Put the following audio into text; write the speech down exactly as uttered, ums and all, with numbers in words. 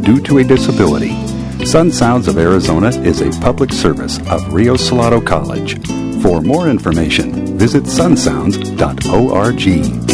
due to a disability. Sun Sounds of Arizona is a public service of Rio Salado College. For more information, visit sun sounds dot org.